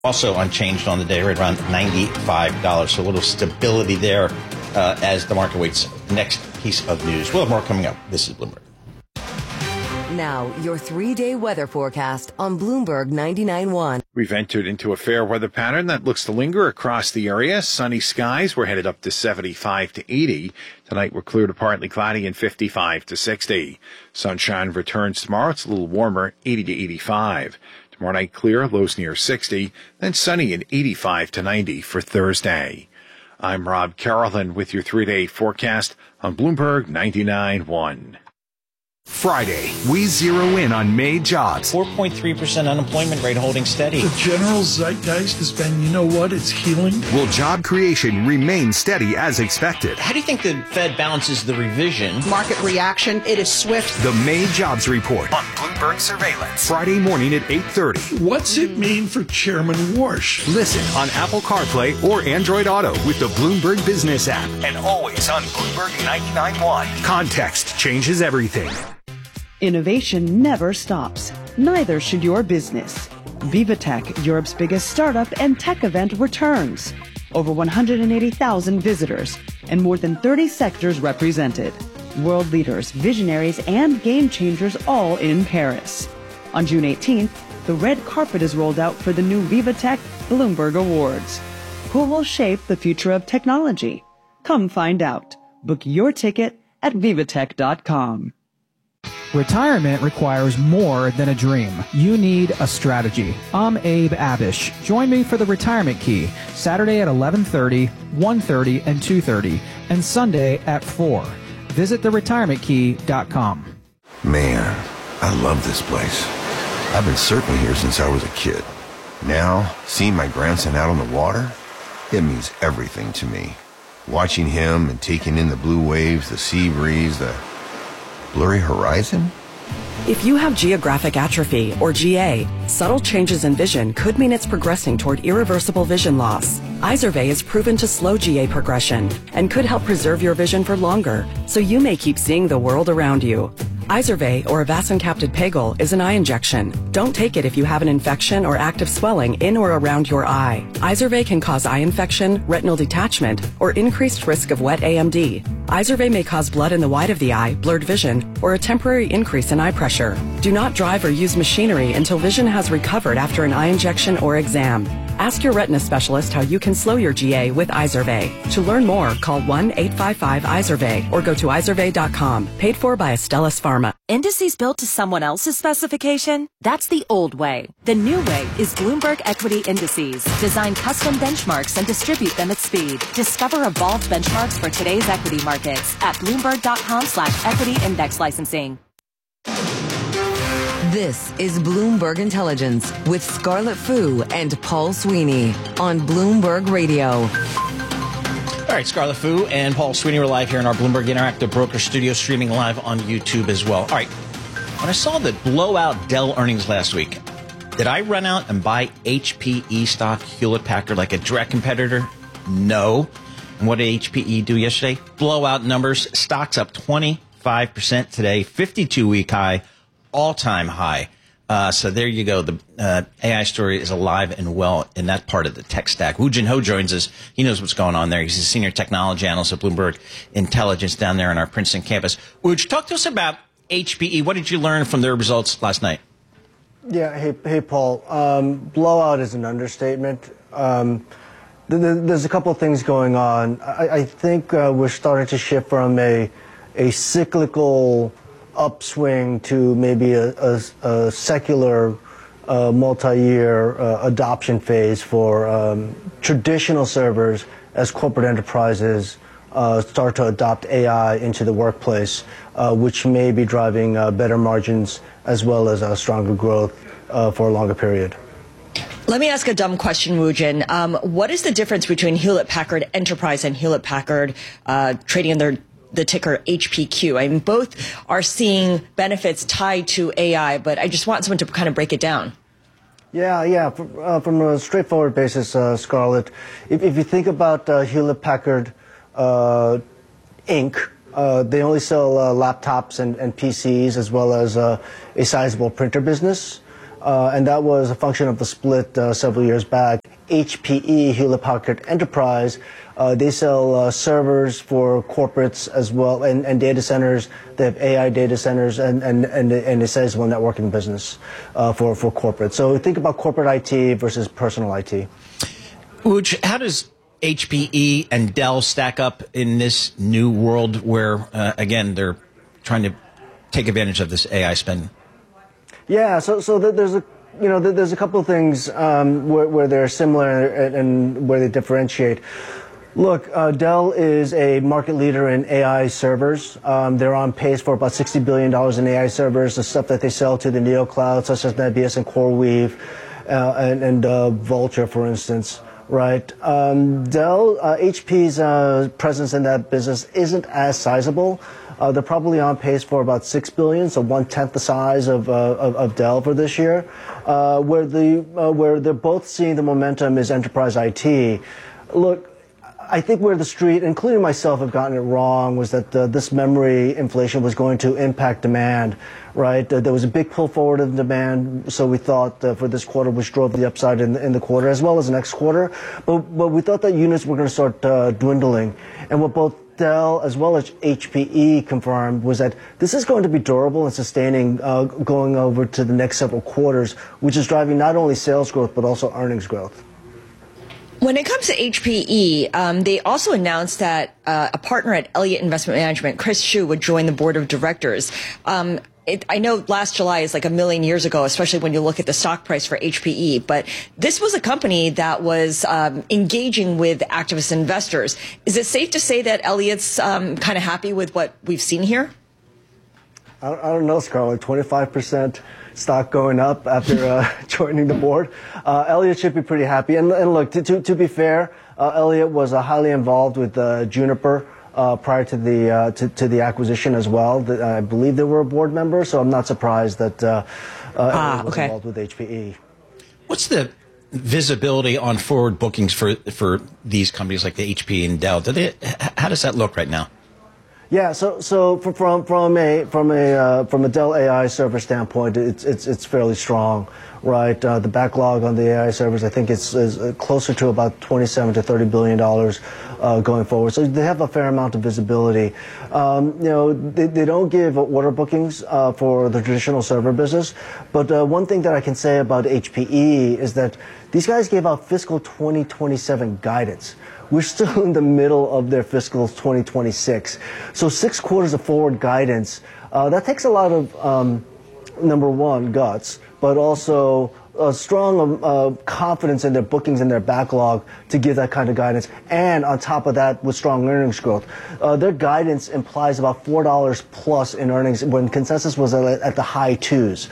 Also unchanged on the day, right around $95. So a little stability there as the market waits the next piece of news. We'll have more coming up. This is Bloomberg. Now, your 3-day weather forecast on Bloomberg 99.1. We've entered into a fair weather pattern that looks to linger across the area. Sunny skies. We're headed up to 75 to 80. Tonight, we're clear to partly cloudy and 55 to 60. Sunshine returns tomorrow. It's a little warmer, 80 to 85. Tomorrow night, clear, lows near 60. Then sunny and 85 to 90 for Thursday. I'm Rob Carolan with your 3-day forecast on Bloomberg 99.1. Friday, we zero in on May jobs. 4.3% unemployment rate holding steady. The general zeitgeist has been, you know what, it's healing. Will job creation remain steady as expected? How do you think the Fed balances the revision? Market reaction, it is swift. The May jobs report on Bloomberg Surveillance. Friday morning at 8:30. What's it mean for Chairman Warsh? Listen on Apple CarPlay or Android Auto with the Bloomberg Business app. And always on Bloomberg 99.1. Context changes everything. Innovation never stops. Neither should your business. VivaTech, Europe's biggest startup and tech event, returns. Over 180,000 visitors and more than 30 sectors represented. World leaders, visionaries, and game changers all in Paris. On June 18th, the red carpet is rolled out for the new VivaTech Bloomberg Awards. Who will shape the future of technology? Come find out. Book your ticket at vivatech.com. Retirement requires more than a dream. You need a strategy. I'm Abe Abish. Join me for the Retirement Key, Saturday at 11:30, 1:30, and 2:30, and Sunday at 4. Visit theretirementkey.com. Man, I love this place. I've been surfing here since I was a kid. Now, seeing my grandson out on the water, it means everything to me. Watching him and taking in the blue waves, the sea breeze, the blurry horizon? If you have geographic atrophy, or GA, subtle changes in vision could mean it's progressing toward irreversible vision loss. Izervay is proven to slow GA progression and could help preserve your vision for longer, so you may keep seeing the world around you. Izervay, or avacincaptad pegol, is an eye injection. Don't take it if you have an infection or active swelling in or around your eye. Izervay can cause eye infection, retinal detachment, or increased risk of wet AMD. Izervay may cause blood in the white of the eye, blurred vision, or a temporary increase in eye pressure. Do not drive or use machinery until vision has recovered after an eye injection or exam. Ask your retina specialist how you can slow your GA with Izervay. To learn more, call 1-855-IZERVAY or go to izervay.com. Paid for by Astellas Pharma. Indices built to someone else's specification? That's the old way. The new way is Bloomberg Equity Indices. Design custom benchmarks and distribute them at speed. Discover evolved benchmarks for today's equity markets at bloomberg.com/equity index licensing. This is Bloomberg Intelligence with Scarlett Fu and Paul Sweeney on Bloomberg Radio. All right, Scarlett Fu and Paul Sweeney are live here in our Bloomberg Interactive Broker Studio, streaming live on YouTube as well. All right, when I saw the blowout Dell earnings last week, did I run out and buy HPE stock, Hewlett-Packard, like a direct competitor? No. And what did HPE do yesterday? Blowout numbers. Stocks up 25% today, 52-week high, all-time high. So there you go. The AI story is alive and well in that part of the tech stack. Woo Jin Ho joins us. He knows what's going on there. He's a senior technology analyst at Bloomberg Intelligence down there on our Princeton campus. Wooj, talk to us about HPE. What did you learn from their results last night? Yeah, hey Paul. Blowout is an understatement. There's a couple of things going on. I think we're starting to shift from a cyclical upswing to maybe a secular multi-year adoption phase for traditional servers as corporate enterprises start to adopt AI into the workplace, which may be driving better margins as well as stronger growth for a longer period. Let me ask a dumb question, Woojin. What is the difference between Hewlett-Packard Enterprise and Hewlett-Packard trading in the ticker HPQ? I mean, both are seeing benefits tied to AI, but I just want someone to kind of break it down. Yeah. From a straightforward basis, Scarlett, if you think about Hewlett-Packard Inc., they only sell laptops and PCs as well as a sizable printer business. and that was a function of the split several years back. HPE, Hewlett Packard Enterprise, they sell servers for corporates as well, and data centers. They have AI data centers, and a sizable networking business for corporate. So think about corporate IT versus personal IT. Wooj, how does HPE and Dell stack up in this new world where, again, they're trying to take advantage of this AI spend? Yeah, so there's a couple of things where they're similar and where they differentiate. Look, Dell is a market leader in AI servers. They're on pace for about $60 billion in AI servers, the stuff that they sell to the neoclouds, such as Nebius and CoreWeave and Vultr, for instance. Right. Dell, HP's presence in that business isn't as sizable. They're probably on pace for about $6 billion, so 1/10 the size of Dell for this year. Where they're both seeing the momentum is enterprise IT. Look, I think where the street, including myself, have gotten it wrong was that this memory inflation was going to impact demand, right? There was a big pull forward of demand, so we thought for this quarter, which drove the upside in the quarter, as well as the next quarter. But we thought that units were going to start dwindling. And what both Dell as well as HPE confirmed was that this is going to be durable and sustaining going over to the next several quarters, which is driving not only sales growth, but also earnings growth. When it comes to HPE, they also announced that a partner at Elliott Investment Management, Chris Hsu, would join the board of directors. I know last July is like a million years ago, especially when you look at the stock price for HPE. But this was a company that was engaging with activist investors. Is it safe to say that Elliott's kind of happy with what we've seen here? I don't know, Scarlett. 25% stock going up after joining the board. Elliott should be pretty happy. And look, to be fair, Elliott was highly involved with Juniper prior to the acquisition as well. I believe they were a board member, so I'm not surprised that Elliott was involved with HPE. What's the visibility on forward bookings for these companies like the HP and Dell? How does that look right now? Yeah, so from a Dell AI server standpoint, it's fairly strong, right? The backlog on the AI servers, I think it's closer to about $27 to $30 billion going forward. So they have a fair amount of visibility. They don't give order bookings for the traditional server business, but one thing that I can say about HPE is that these guys gave out fiscal 2027 guidance. We're still in the middle of their fiscal 2026. So 6 quarters of forward guidance, that takes a lot of, number one, guts, but also a strong confidence in their bookings and their backlog to give that kind of guidance. And on top of that, with strong earnings growth. Their guidance implies about $4 plus in earnings when consensus was at the high 2s.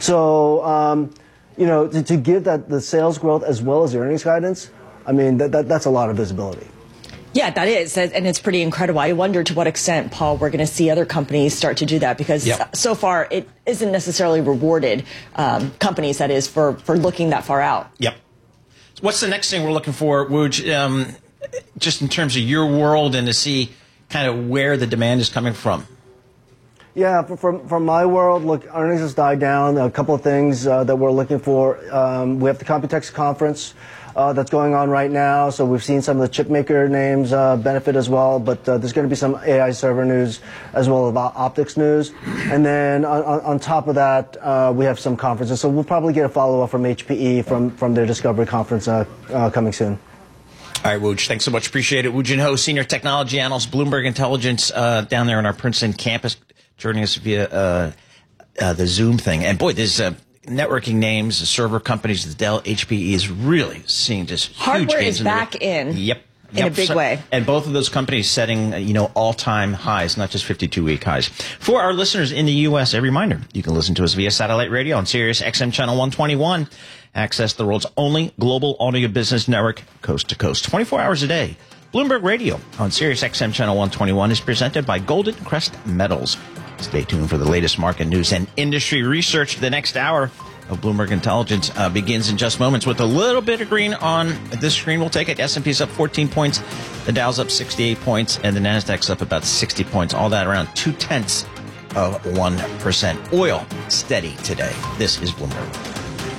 So, to give that the sales growth as well as the earnings guidance, I mean, that's a lot of visibility. Yeah, that is, and it's pretty incredible. I wonder to what extent, Paul, we're going to see other companies start to do that, because so far it isn't necessarily rewarded companies, that is, for looking that far out. Yep. So what's the next thing we're looking for, Wooj, just in terms of your world and to see kind of where the demand is coming from? Yeah, from my world, look, earnings has died down. A couple of things that we're looking for. We have the Computex conference that's going on right now, so we've seen some of the chip maker names benefit as well, but there's going to be some AI server news as well as optics news. And then on top of that, we have some conferences, so we'll probably get a follow-up from HPE from their Discovery Conference coming soon. All right, Wooj, thanks so much. Appreciate it. Wooj Jin Ho, Senior Technology Analyst, Bloomberg Intelligence, down there on our Princeton campus, joining us via the Zoom thing. And boy, there's networking names, the server companies, the Dell, HPE is really seeing just huge hardware gains. Is back in. Yep. In a big way. And both of those companies setting, all-time highs, not just 52-week highs. For our listeners in the U.S., a reminder, you can listen to us via satellite radio on Sirius XM Channel 121. Access the world's only global audio business network, coast to coast, 24 hours a day. Bloomberg Radio on Sirius XM Channel 121 is presented by Golden Crest Metals. Stay tuned for the latest market news and industry research. The next hour of Bloomberg Intelligence begins in just moments with a little bit of green on this screen. We'll take it. S&P's up 14 points. The Dow's up 68 points. And the NASDAQ's up about 60 points. All that around 0.2%. Oil steady today. This is Bloomberg.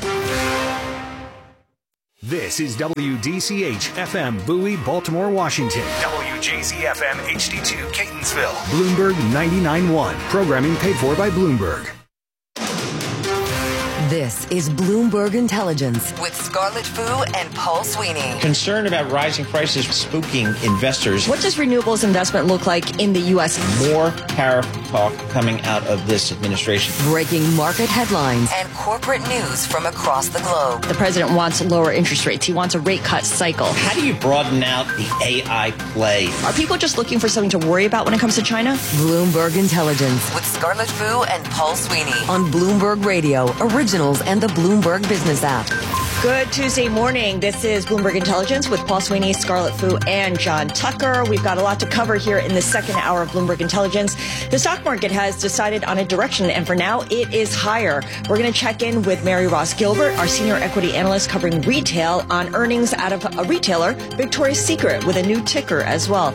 This is WDCH FM Bowie, Baltimore, Washington. WJZ FM HD2 Catonsville. Bloomberg 99.1. Programming paid for by Bloomberg. This is Bloomberg Intelligence with Scarlett Fu and Paul Sweeney. Concern about rising prices spooking investors. What does renewables investment look like in the U.S.? More tariff talk coming out of this administration. Breaking market headlines and corporate news from across the globe. The president wants lower interest rates. He wants a rate cut cycle. How do you broaden out the AI play? Are people just looking for something to worry about when it comes to China? Bloomberg Intelligence with Scarlett Fu and Paul Sweeney on Bloomberg Radio, Originals and the Bloomberg Business app. Good Tuesday morning. This is Bloomberg Intelligence with Paul Sweeney, Scarlett Fu, and John Tucker. We've got a lot to cover here in the second hour of Bloomberg Intelligence. The stock market has decided on a direction, and for now, it is higher. We're going to check in with Mary Ross Gilbert, our senior equity analyst covering retail, on earnings out of a retailer, Victoria's Secret, with a new ticker as well,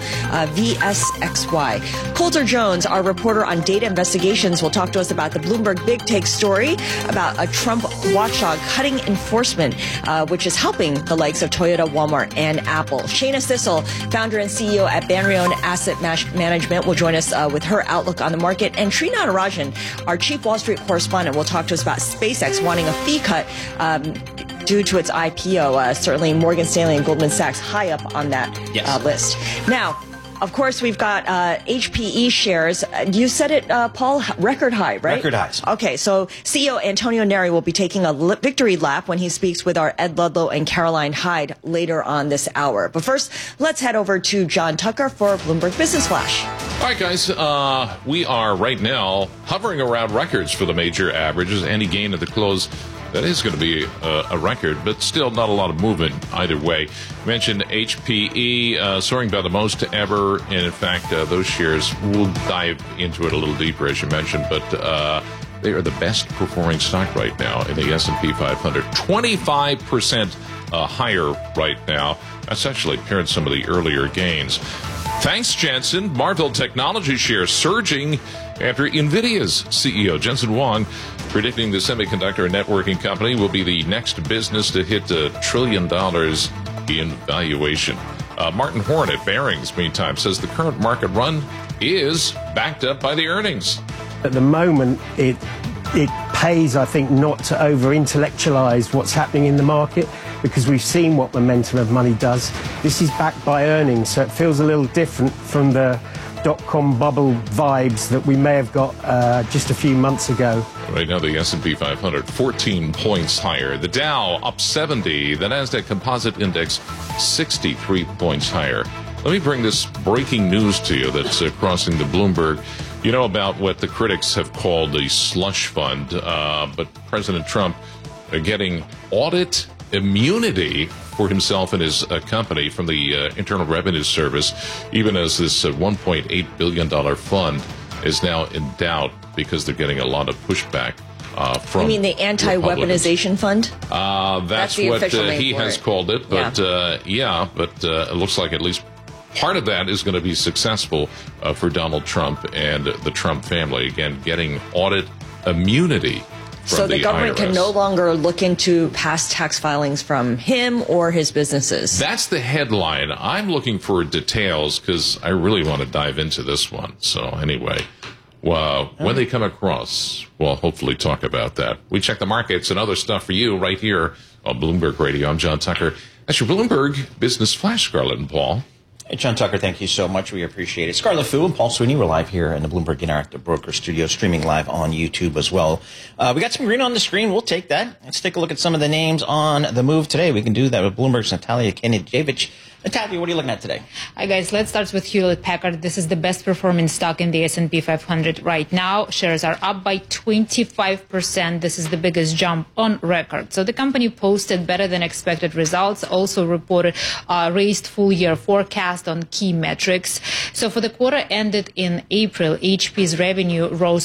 VSXY. Coulter Jones, our reporter on data investigations, will talk to us about the Bloomberg Big Take story about a Trump watchdog cutting enforcement, which is helping the likes of Toyota, Walmart, and Apple. Shana Sissel, founder and CEO at Banrion Asset Management, will join us with her outlook on the market. And Sri Natarajan, our chief Wall Street correspondent, will talk to us about SpaceX wanting a fee cut due to its IPO. Certainly Morgan Stanley and Goldman Sachs high up on that list. Now, of course, we've got HPE shares. You said it, Paul, record high, right? Record highs. Okay, so CEO Antonio Neri will be taking a victory lap when he speaks with our Ed Ludlow and Caroline Hyde later on this hour. But first, let's head over to John Tucker for Bloomberg Business Flash. All right, guys, we are right now hovering around records for the major averages. Any gain at the close, that is going to be a record, but still not a lot of movement either way. Mentioned HPE soaring by the most ever, and in fact, those shares, we'll dive into it a little deeper, as you mentioned, but they are the best performing stock right now in the S&P 500. 25% higher right now. That's actually paired some of the earlier gains. Thanks, Jensen. Marvell Technology shares surging after NVIDIA's CEO, Jensen Huang, predicting the semiconductor and networking company will be the next business to hit $1 trillion in valuation. Martin Horn at Barings, meantime, says the current market run is backed up by the earnings. At the moment, it pays, I think, not to over-intellectualize what's happening in the market, because we've seen what momentum of money does. This is backed by earnings, so it feels a little different from the dot-com bubble vibes that we may have got just a few months ago. Right now, the S&P 500, 14 points higher. The Dow up 70. The NASDAQ Composite Index, 63 points higher. Let me bring this breaking news to you that's crossing the Bloomberg. You know about what the critics have called the slush fund, but President Trump getting audit immunity for himself and his company from the Internal Revenue Service, even as this $1.8 billion fund is now in doubt because they're getting a lot of pushback from. You mean the anti-weaponization fund? That's what he has called it, but it looks like at least part of that is going to be successful for Donald Trump and the Trump family. Again, getting audit immunity. So the government can no longer look into past tax filings from him or his businesses. That's the headline. I'm looking for details because I really want to dive into this one. So anyway, when they come across, we'll hopefully talk about that. We check the markets and other stuff for you right here on Bloomberg Radio. I'm John Tucker. That's your Bloomberg Business Flash, Scarlett and Paul. Hey, John Tucker, thank you so much. We appreciate it. Scarlett Fu and Paul Sweeney, we're live here in the Bloomberg Interactive Broker Studio, streaming live on YouTube as well. We got some green on the screen. We'll take that. Let's take a look at some of the names on the move today. We can do that with Bloomberg's Natalia Kenijevic. Natalia, what are you looking at today? Hi, guys. Let's start with Hewlett-Packard. This is the best performing stock in the S&P 500 right now. Shares are up by 25%. This is the biggest jump on record. So the company posted better than expected results, also reported raised full-year forecast on key metrics. So for the quarter ended in April, HP's revenue rose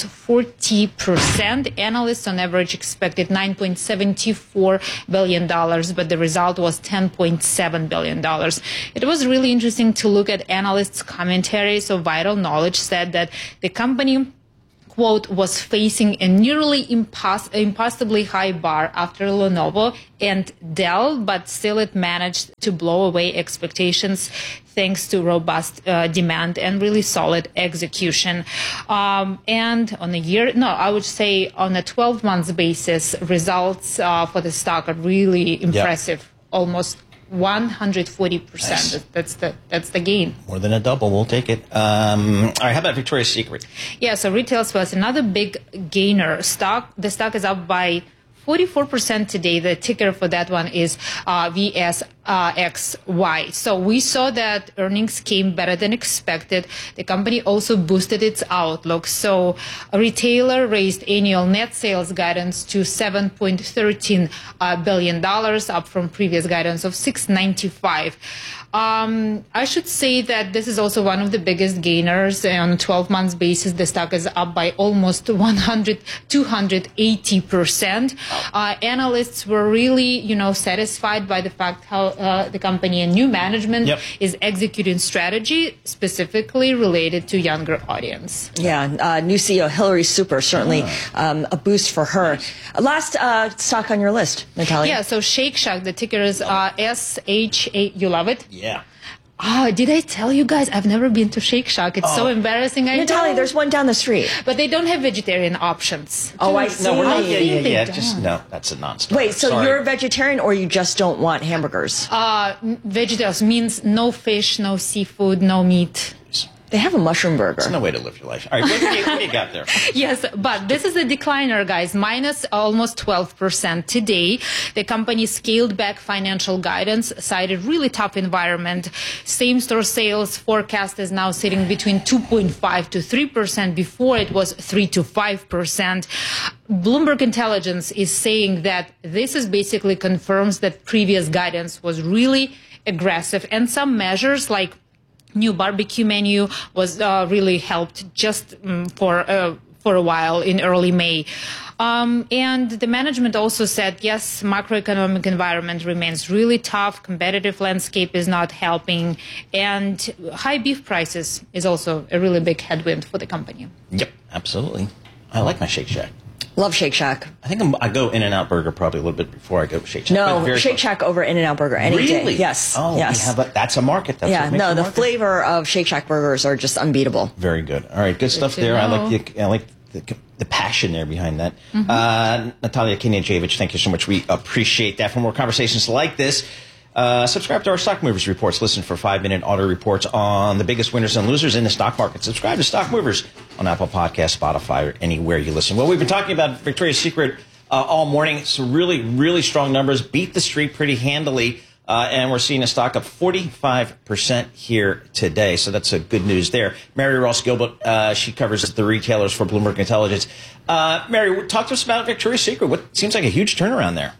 40%. Analysts on average expected $9.74 billion, but the result was $10.7 billion. It was really interesting to look at analysts' commentary. So Vital Knowledge said that the company quote, was facing a nearly impossibly high bar after Lenovo and Dell, but still it managed to blow away expectations thanks to robust demand and really solid execution. And on I would say on a 12-month basis, results for the stock are really impressive, almost 140%. Nice. That's the gain. More than a double. We'll take it. All right. How about Victoria's Secret? Yeah. So retail was another big gainer. The stock is up by 44% today. The ticker for that one is VSXY. So we saw that earnings came better than expected. The company also boosted its outlook. So a retailer raised annual net sales guidance to $7.13 billion, up from previous guidance of $695. I should say that this is also one of the biggest gainers. On a 12-month basis, the stock is up by almost 280%. Analysts were really, satisfied by the fact how the company and new management is executing strategy specifically related to younger audience. Yeah, new CEO Hillary Super, certainly a boost for her. Last stock on your list, Natalia. Yeah, so Shake Shack, the ticker is SHA. You love it? Yeah. Oh, did I tell you guys? I've never been to Shake Shack. It's so embarrassing. Natalia, there's one down the street. But they don't have vegetarian options. Oh, I see. No, that's a non-starter. Wait, so you're a vegetarian or you just don't want hamburgers? Vegetarians means no fish, no seafood, no meat. They have a mushroom burger. It's no way to live your life. All right, what do you got there? Yes, but this is a decliner, guys, minus almost 12% today. The company scaled back financial guidance, cited really tough environment. Same-store sales forecast is now sitting between 2.5 to 3%. Before it was 3 to 5%. Bloomberg Intelligence is saying that this is basically confirms that previous guidance was really aggressive, and some measures like new barbecue menu was really helped just for a while in early May. And the management also said, yes, macroeconomic environment remains really tough. Competitive landscape is not helping. And high beef prices is also a really big headwind for the company. Yep, absolutely. I like my Shake Shack. Love Shake Shack. I think I go In-N-Out Burger probably a little bit before I go Shake Shack. No, Shake Shack over In-N-Out Burger any day. Yes. Oh, yes. That's a market. That's the flavor of Shake Shack burgers are just unbeatable. Very good. All right, good stuff there. I like the passion there behind that. Natalia Kniazevic, thank you so much. We appreciate that. For more conversations like this, subscribe to our Stock Movers reports. Listen for 5-minute auto reports on the biggest winners and losers in the stock market. Subscribe to Stock Movers on Apple Podcasts, Spotify, or anywhere you listen. Well, we've been talking about Victoria's Secret all morning. Some really, really strong numbers. Beat the street pretty handily. And we're seeing a stock up 45% here today. So that's a good news there. Mary Ross Gilbert, she covers the retailers for Bloomberg Intelligence. Mary, talk to us about Victoria's Secret. What seems like a huge turnaround there?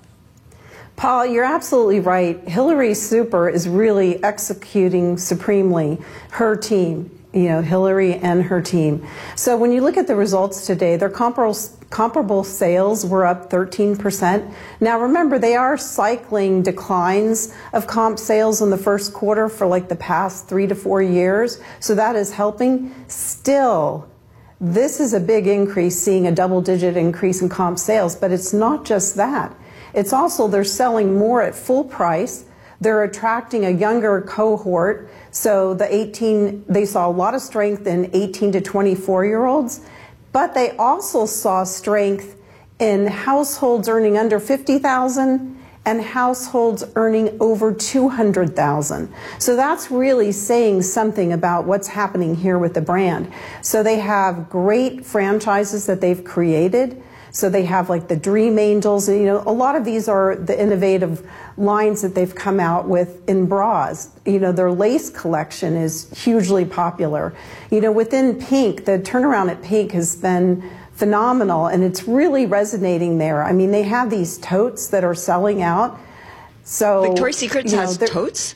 Paul, you're absolutely right. Hillary Super is really executing supremely her team, Hillary and her team. So when you look at the results today, their comparable sales were up 13%. Now remember, they are cycling declines of comp sales in the first quarter for like the past 3 to 4 years. So that is helping. Still, this is a big increase, seeing a double-digit increase in comp sales, but it's not just that. It's also they're selling more at full price. They're attracting a younger cohort. So they saw a lot of strength in 18 to 24-year-olds, but they also saw strength in households earning under $50,000 and households earning over $200,000. So that's really saying something about what's happening here with the brand. So they have great franchises that they've created. So they have like the Dream Angels, a lot of these are the innovative lines that they've come out with in bras. Their lace collection is hugely popular. Within PINK, the turnaround at PINK has been phenomenal, and it's really resonating there. I mean, they have these totes that are selling out. So Victoria's Secret has totes?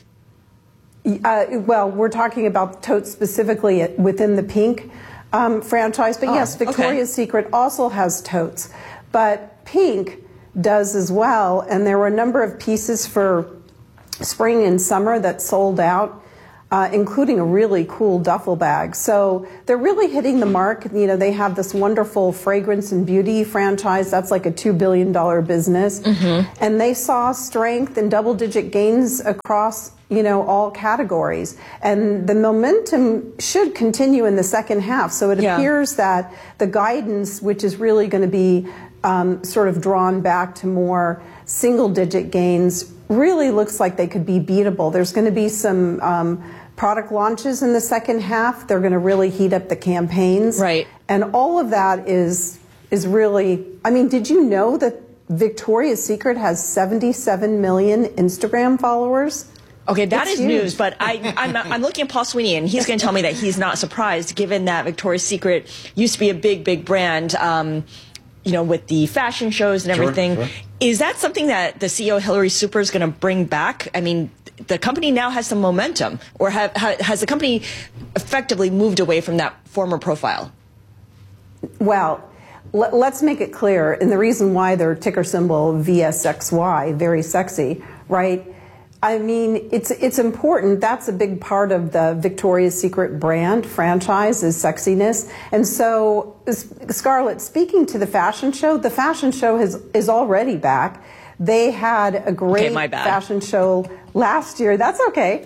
Well, we're talking about totes specifically within the PINK franchise, but yes, Victoria's Secret also has totes, but PINK does as well, and there were a number of pieces for spring and summer that sold out. including a really cool duffel bag. So they're really hitting the mark. You know, they have this wonderful fragrance and beauty franchise. That's like a $2 billion business. And they saw strength and double-digit gains across, you know, all categories. And the momentum should continue in the second half. So it appears that the guidance, which is really going to be sort of drawn back to more single-digit gains, really looks like they could be beatable. There's going to be some product launches in the second half. They're going to really heat up the campaigns. Right. And all of that is really, I mean, did you know that Victoria's Secret has 77 million Instagram followers? Okay, that It's is huge. news, but I'm looking at Paul Sweeney, and he's going to tell me that he's not surprised, given that Victoria's Secret used to be a big brand, you know, with the fashion shows and everything. Sure. Is that something that the CEO, Hillary Super, is going to bring back? I mean, the company now has some momentum, or has the company effectively moved away from that former profile? Well, let's make it clear, and the reason why their ticker symbol VSXY, very sexy, right? I mean, it's important. That's a big part of the Victoria's Secret brand franchise is sexiness. And so, Scarlett, speaking to the fashion show is already back. They had a great fashion show last year. That's okay.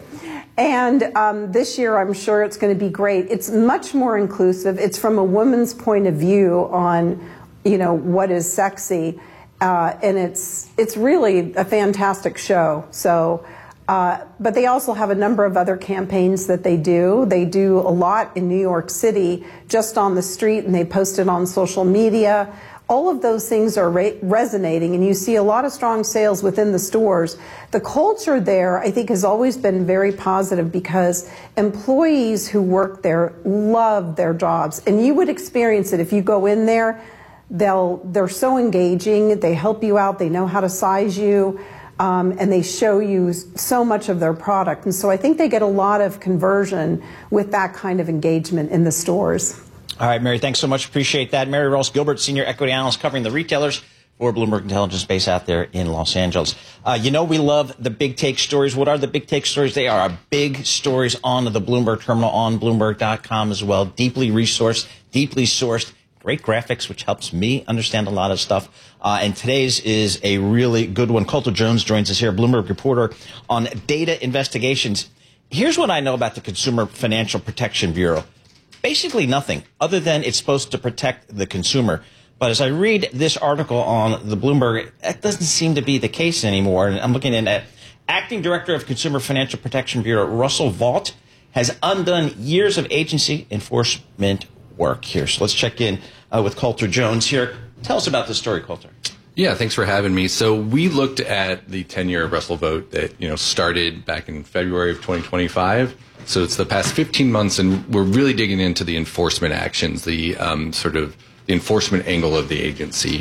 And this year, I'm sure it's going to be great. It's much more inclusive. It's from a woman's point of view on, you know, what is sexy. And it's really a fantastic show. So, but they also have a number of other campaigns that they do. They do a lot in New York City, just on the street, and they post it on social media. All of those things are resonating, and you see a lot of strong sales within the stores. The culture there, I think, has always been very positive because employees who work there love their jobs. And you would experience it if you go in there. They're so engaging. They help you out. They know how to size you, and they show you so much of their product. And so I think they get a lot of conversion with that kind of engagement in the stores. All right, Mary, thanks so much. Appreciate that. Mary Ross Gilbert, Senior Equity Analyst covering the retailers for Bloomberg Intelligence base out there in Los Angeles. You know we love the big take stories. What are the big take stories? They are our big stories on the Bloomberg terminal on Bloomberg.com as well. Deeply resourced, deeply sourced. Great graphics, which helps me understand a lot of stuff. And today's is a really good one. Coulter Jones joins us here, Bloomberg reporter on data investigations. Here's what I know about the Consumer Financial Protection Bureau. Basically nothing, other than it's supposed to protect the consumer. But as I read this article on the Bloomberg, that doesn't seem to be the case anymore. And I'm looking at Acting Director of Consumer Financial Protection Bureau, Russell Vaught, has undone years of agency enforcement work here. So let's check in with Coulter Jones here. Tell us about this story, Coulter. Yeah, thanks for having me. So we looked at the tenure of Russell Vaught that, you know, started back in February of 2025. So it's the past 15 months, and we're really digging into the enforcement actions, the sort of the enforcement angle of the agency.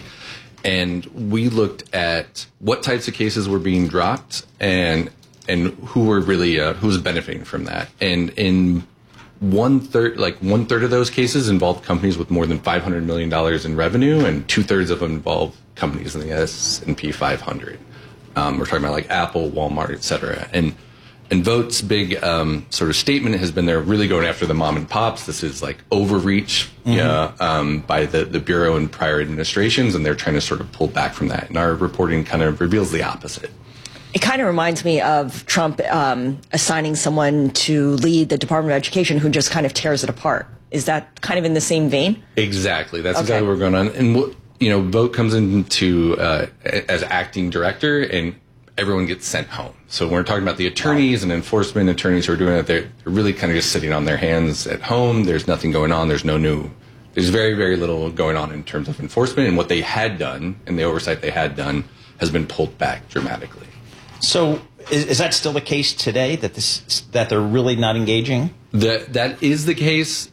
And we looked at what types of cases were being dropped and who were really who was benefiting from that. And in one third of those cases involved companies with more than $500 million in revenue, and 2/3 of them involved companies in the S&P 500. We're talking about like Apple, Walmart, et cetera. And Vaught's big sort of statement has been they're really going after the mom and pops. This is like overreach by the Bureau and prior administrations, and they're trying to sort of pull back from that. And our reporting kind of reveals the opposite. It kind of reminds me of Trump assigning someone to lead the Department of Education who just kind of tears it apart. Is that kind of in the same vein? Exactly. That's exactly what we're going on. And, you know, Vaught comes into as acting director, and everyone gets sent home. So when we're talking about the attorneys and enforcement attorneys who are doing it, they're really kind of just sitting on their hands at home. There's nothing going on. There's very, very little going on in terms of enforcement. And what they had done and the oversight they had done has been pulled back dramatically. So is that still the case today, that they're really not engaging? That is the case.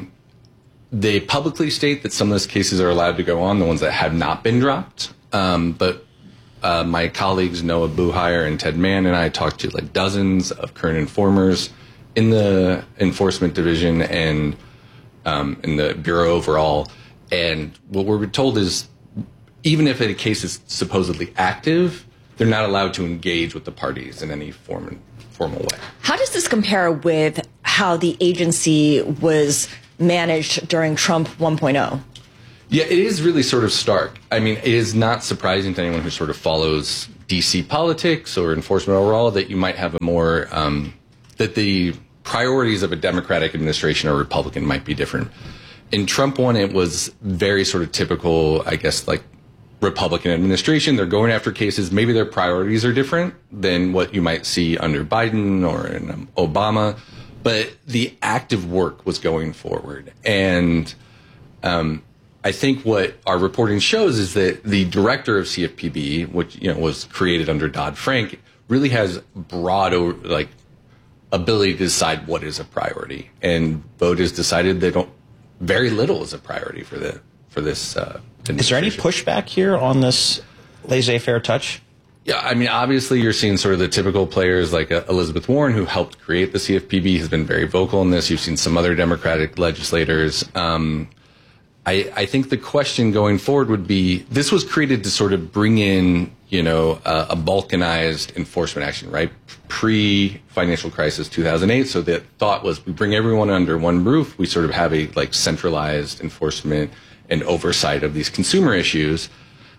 They publicly state that some of those cases are allowed to go on, the ones that have not been dropped. But my colleagues Noah Buhire and Ted Mann and I talked to like dozens of current informers in the enforcement division and in the Bureau overall. And what we're told is even if a case is supposedly active, they're not allowed to engage with the parties in any formal way. How does this compare with how the agency was managed during Trump 1.0? Yeah, it is really sort of stark. I mean, it is not surprising to anyone who sort of follows DC politics or enforcement overall that you might have a more, that the priorities of a Democratic administration or Republican might be different. In Trump 1, it was very sort of typical, I guess, like Republican administration. They're going after cases. Maybe their priorities are different than what you might see under Biden or in Obama. But the active work was going forward. And I think what our reporting shows is that the director of CFPB, which was created under Dodd-Frank, really has broad ability to decide what is a priority. And voters decided they don't. Very little is a priority for this. Is there any pushback here on this laissez-faire touch? Yeah, I mean, obviously you're seeing sort of the typical players like Elizabeth Warren, who helped create the CFPB, has been very vocal in this. You've seen some other Democratic legislators. I think the question going forward would be, this was created to sort of bring in, a balkanized enforcement action, right? Pre-financial crisis 2008. So the thought was we bring everyone under one roof. We sort of have a centralized enforcement and oversight of these consumer issues.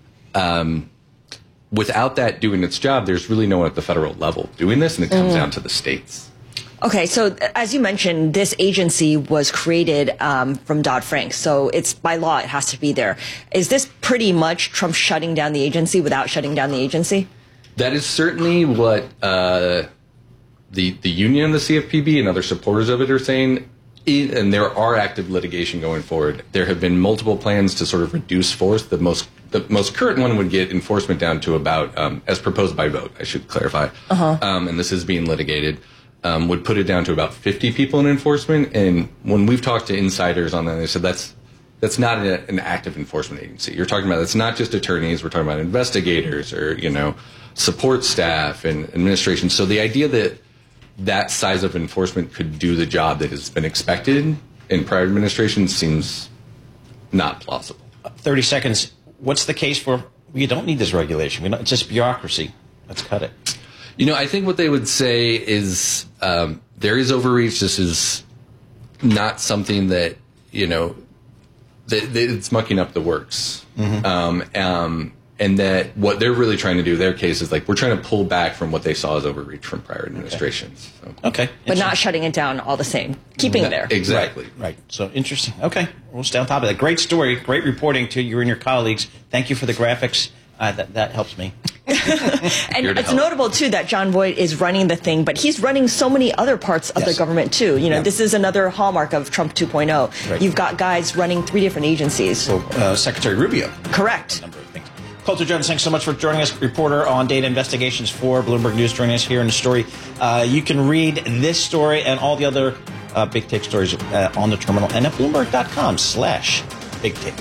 Without that doing its job, there's really no one at the federal level doing this, and it comes down to the states. Okay, so as you mentioned, this agency was created from Dodd-Frank, so it's by law it has to be there. Is this pretty much Trump shutting down the agency without shutting down the agency? That is certainly what the union, the CFPB, and other supporters of it are saying. And there are active litigation going forward. There have been multiple plans to sort of reduce force. The most current one would get enforcement down to about, as proposed by vote, I should clarify. And this is being litigated. Would put it down to about 50 people in enforcement. And when we've talked to insiders on that, they said that's not an active enforcement agency. You're talking about, it's not just attorneys. We're talking about investigators or, support staff and administration. So the idea that size of enforcement could do the job that has been expected in prior administrations seems not plausible. 30 seconds. What's the case for, we don't need this regulation. It's just bureaucracy. Let's cut it. I think what they would say is there is overreach. This is not something that, that it's mucking up the works. And that what they're really trying to do, their case is we're trying to pull back from what they saw as overreach from prior administrations. Okay. But not shutting it down all the same. Keeping it there. Exactly. Right. So interesting. Okay. We'll stay on top of that. Great story. Great reporting to you and your colleagues. Thank you for the graphics. That helps me. And it's notable, too, that John Boyd is running the thing, but he's running so many other parts of the government, too. This is another hallmark of Trump 2.0. Right. You've got guys running 3 different agencies. So, Secretary Rubio. Correct. Coulter Jones, thanks so much for joining us. Reporter on data investigations for Bloomberg News, joining us here in the story. You can read this story and all the other Big Take stories on the terminal and at Bloomberg.com/Big Take.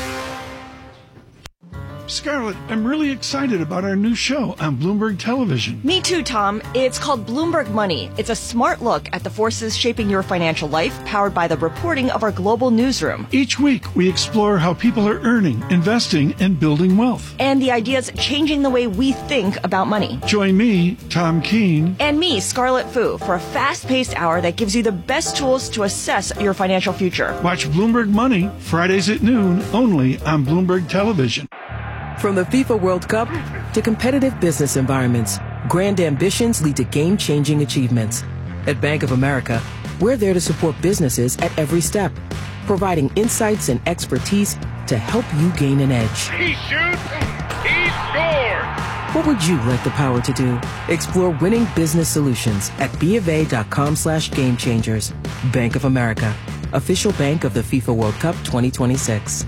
Scarlett, I'm really excited about our new show on Bloomberg Television. Me too, Tom. It's called Bloomberg Money. It's a smart look at the forces shaping your financial life, powered by the reporting of our global newsroom. Each week, we explore how people are earning, investing, and building wealth. And the ideas changing the way we think about money. Join me, Tom Keene. And me, Scarlett Fu, for a fast-paced hour that gives you the best tools to assess your financial future. Watch Bloomberg Money, Fridays at noon, only on Bloomberg Television. From the FIFA World Cup to competitive business environments, grand ambitions lead to game-changing achievements. At Bank of America, we're there to support businesses at every step, providing insights and expertise to help you gain an edge. He shoots, he scores! What would you like the power to do? Explore winning business solutions at BofA.com/gamechangers. Bank of America, official bank of the FIFA World Cup 2026.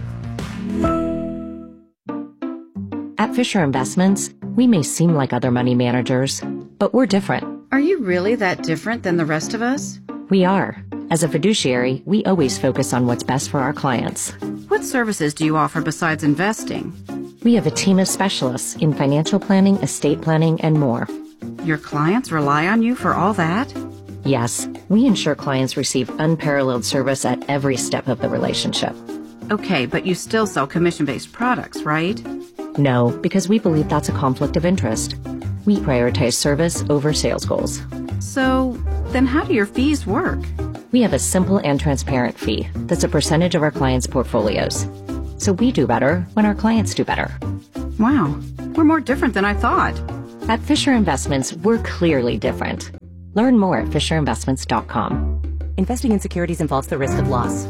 At Fisher Investments, we may seem like other money managers, but we're different. Are you really that different than the rest of us? We are. As a fiduciary, we always focus on what's best for our clients. What services do you offer besides investing? We have a team of specialists in financial planning, estate planning, and more. Your clients rely on you for all that? Yes, we ensure clients receive unparalleled service at every step of the relationship. Okay, but you still sell commission-based products, right? No, because we believe that's a conflict of interest. We prioritize service over sales goals. So, then how do your fees work? We have a simple and transparent fee that's a percentage of our clients' portfolios. So we do better when our clients do better. Wow, we're more different than I thought. At Fisher Investments, we're clearly different. Learn more at FisherInvestments.com. Investing in securities involves the risk of loss.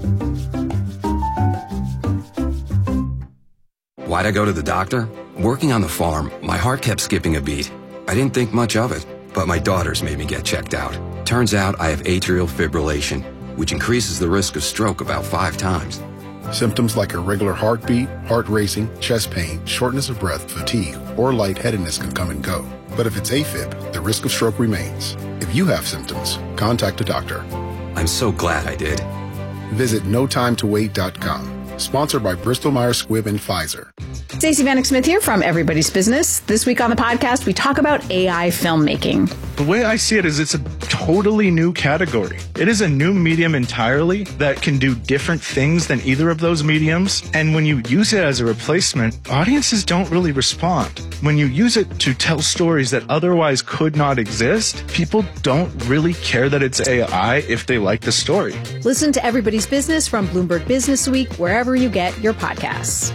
Why'd I go to the doctor? Working on the farm, my heart kept skipping a beat. I didn't think much of it, but my daughters made me get checked out. Turns out I have atrial fibrillation, which increases the risk of stroke about 5 times. Symptoms like irregular heartbeat, heart racing, chest pain, shortness of breath, fatigue, or lightheadedness can come and go. But if it's AFib, the risk of stroke remains. If you have symptoms, contact a doctor. I'm so glad I did. Visit notimetowait.com. Sponsored by Bristol-Myers Squibb and Pfizer. Stacey Vanek Smith here from Everybody's Business. This week on the podcast, we talk about AI filmmaking. The way I see it is it's a totally new category. It is a new medium entirely that can do different things than either of those mediums. And when you use it as a replacement, audiences don't really respond. When you use it to tell stories that otherwise could not exist, people don't really care that it's AI if they like the story. Listen to Everybody's Business from Bloomberg Business Week, wherever you get your podcasts.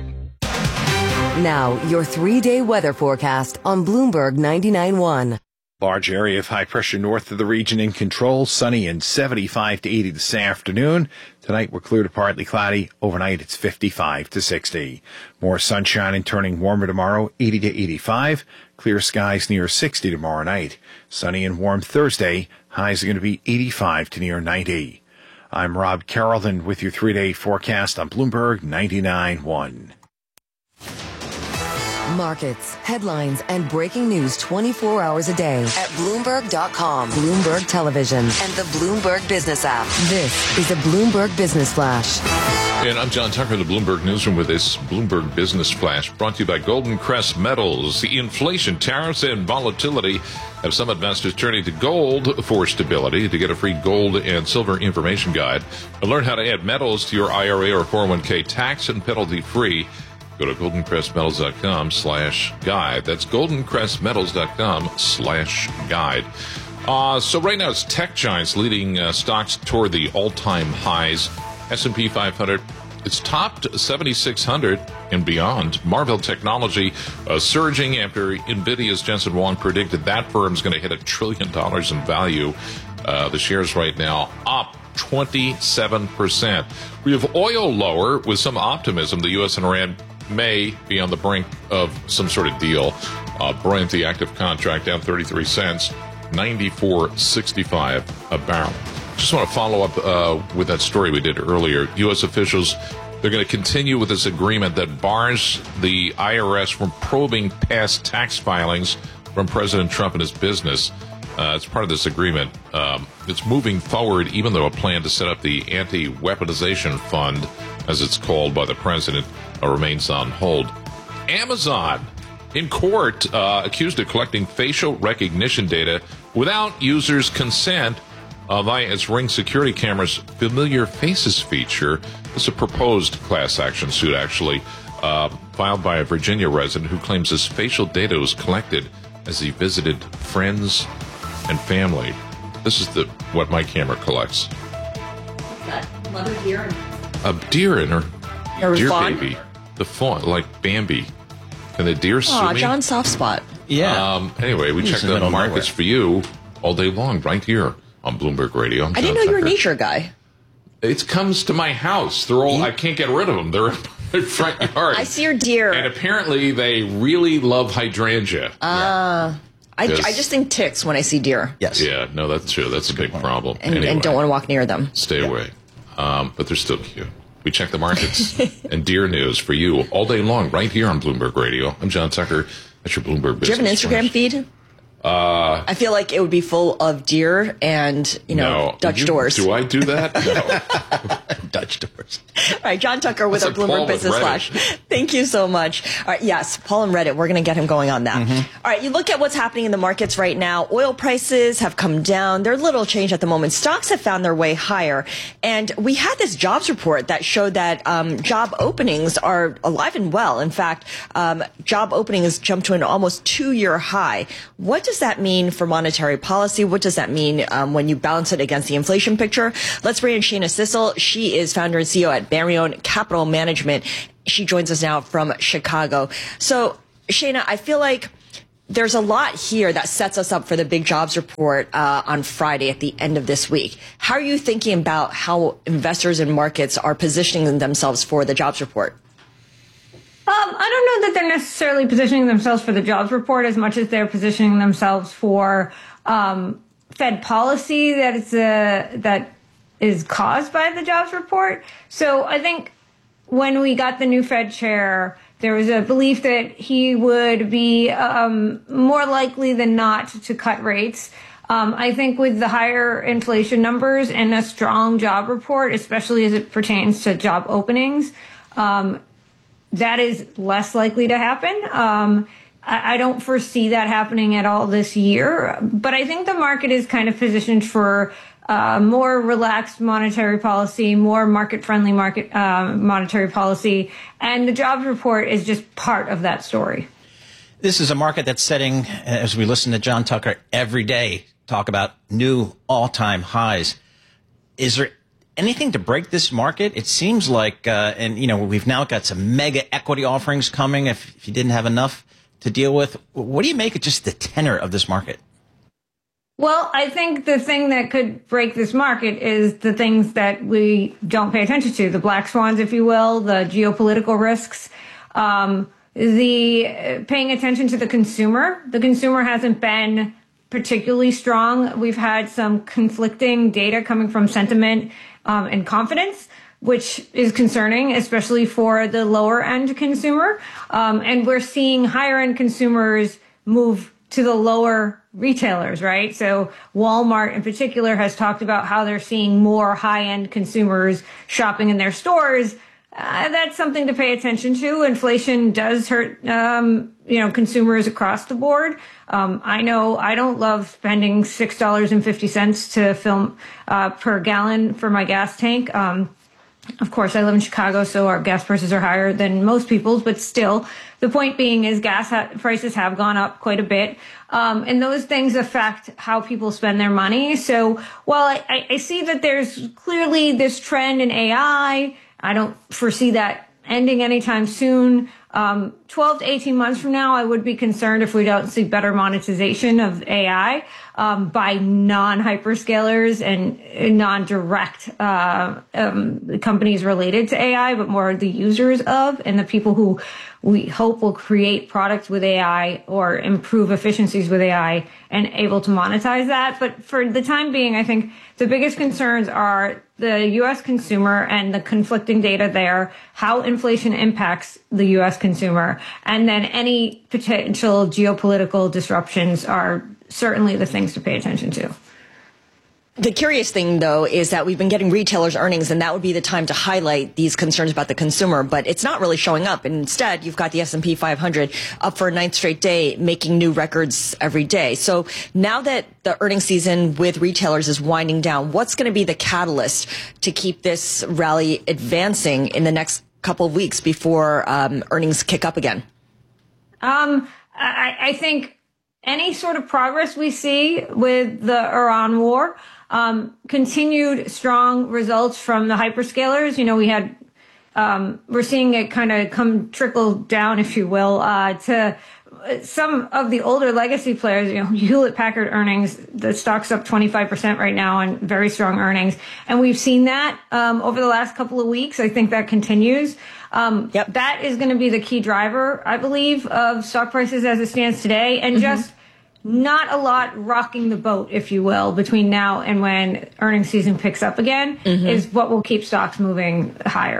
Now, your 3-day weather forecast on Bloomberg 99.1. Large area of high pressure north of the region in control. Sunny and 75 to 80 this afternoon. Tonight we're clear to partly cloudy. Overnight it's 55 to 60. More sunshine and turning warmer tomorrow, 80 to 85. Clear skies near 60 tomorrow night. Sunny and warm Thursday. Highs are going to be 85 to near 90. I'm Rob Carrollton with your 3-day forecast on Bloomberg 99.1. Markets, headlines, and breaking news 24 hours a day at Bloomberg.com, Bloomberg Television, and the Bloomberg Business app. This is a Bloomberg Business Flash. And I'm John Tucker, the Bloomberg Newsroom, with this Bloomberg Business Flash brought to you by Golden Crest Metals. The inflation, tariffs, and volatility have some investors turning to gold for stability. To get a free gold and silver information guide and learn how to add metals to your IRA or 401k tax and penalty free, go to goldencrestmetals.com/guide. That's goldencrestmetals.com/guide. So right now it's tech giants leading stocks toward the all-time highs. S&P 500, it's topped 7,600 and beyond. Marvell Technology surging after NVIDIA's Jensen Huang predicted that firm's going to hit $1 trillion in value. The shares right now up 27%. We have oil lower with some optimism. The U.S. and Iran may be on the brink of some sort of deal. Brent, the active contract, down 33 cents, 94.65 a barrel. Just want to follow up with that story we did earlier. U.S. officials, they're going to continue with this agreement that bars the IRS from probing past tax filings from President Trump and his business. It's part of this agreement. It's moving forward, even though a plan to set up the anti-weaponization fund, as it's called by the president, remains on hold. Amazon in court accused of collecting facial recognition data without users' consent via its Ring security camera's Familiar Faces feature. This is a proposed class action suit, actually, filed by a Virginia resident who claims his facial data was collected as he visited friends and family. This is what my camera collects. Mother deer. A deer in her deer fawn? baby. The fawn, like Bambi. Can the deer sue me? John, soft spot. Yeah. Anyway, we checked out the markets for you all day long, right here on Bloomberg Radio. I didn't know you were a nature guy. It comes to my house. They're all, I can't get rid of them. They're in my front yard. I see your deer. And apparently they really love hydrangea. I just think ticks when I see deer. Yes. Yeah, no, that's true. That's a big problem. And don't want to walk near them. Stay away. But they're still cute. We check the markets and deer news for you all day long right here on Bloomberg Radio. I'm John Tucker. That's your Bloomberg Business. Do you have an Instagram feed? I feel like it would be full of deer and, Dutch doors. Do I do that? No. Dutch doors. All right, John Tucker with our Bloomberg Business Flash. Thank you so much. All right, yes, Paul and Reddit, we're going to get him going on that. All right, you look at what's happening in the markets right now. Oil prices have come down. They're little change at the moment. Stocks have found their way higher. And we had this jobs report that showed that job openings are alive and well. In fact, job openings jumped to an almost 2-year high. What does that mean for monetary policy? What does that mean when you balance it against the inflation picture? Let's bring in Shana Sissel. She is founder and CEO at Barrione Capital Management. She joins us now from Chicago. So, Shana, I feel like there's a lot here that sets us up for the big jobs report on Friday at the end of this week. How are you thinking about how investors and markets are positioning themselves for the jobs report? I don't know that they're necessarily positioning themselves for the jobs report as much as they're positioning themselves for Fed policy that is caused by the jobs report. So I think when we got the new Fed chair, there was a belief that he would be more likely than not to cut rates. I think with the higher inflation numbers and a strong job report, especially as it pertains to job openings, that is less likely to happen. I don't foresee that happening at all this year, but I think the market is kind of positioned for more relaxed monetary policy, more market-friendly monetary policy, and the jobs report is just part of that story. This is a market that's setting, as we listen to John Tucker every day talk about new all-time highs. Is there anything to break this market? It seems like, and you know, we've now got some mega equity offerings coming. If you didn't have enough to deal with, what do you make of just the tenor of this market? Well, I think the thing that could break this market is the things that we don't pay attention to, the black swans, if you will, the geopolitical risks, the paying attention to the consumer. The consumer hasn't been particularly strong. We've had some conflicting data coming from sentiment and confidence, which is concerning, especially for the lower end consumer. And we're seeing higher end consumers move to the lower retailers, right? So Walmart in particular has talked about how they're seeing more high-end consumers shopping in their stores. That's something to pay attention to. Inflation does hurt, consumers across the board. I know I don't love spending $6.50 to fill per gallon for my gas tank. Of course, I live in Chicago, so our gas prices are higher than most people's, but still, the point being is gas prices have gone up quite a bit, and those things affect how people spend their money. So while I see that there's clearly this trend in AI, I don't foresee that ending anytime soon. 12 to 18 months from now, I would be concerned if we don't see better monetization of AI by non-hyperscalers and non-direct companies related to AI, but more the users of and the people who we hope will create products with AI or improve efficiencies with AI and able to monetize that. But for the time being, I think the biggest concerns are the U.S. consumer and the conflicting data there, how inflation impacts the U.S. consumer, and then any potential geopolitical disruptions are certainly the things to pay attention to. The curious thing, though, is that we've been getting retailers' earnings, and that would be the time to highlight these concerns about the consumer, but it's not really showing up. And instead, you've got the S&P 500 up for a ninth straight day, making new records every day. So now that the earnings season with retailers is winding down, what's going to be the catalyst to keep this rally advancing in the next couple of weeks before earnings kick up again? I think any sort of progress we see with the Iran war, continued strong results from the hyperscalers. You know, we had, we're seeing it kind of trickle down, if you will, to some of the older legacy players. You know, Hewlett Packard earnings, the stock's up 25% right now on very strong earnings. And we've seen that, over the last couple of weeks. I think that continues. That is going to be the key driver, I believe, of stock prices as it stands today. And just not a lot rocking the boat, if you will, between now and when earnings season picks up again is what will keep stocks moving higher.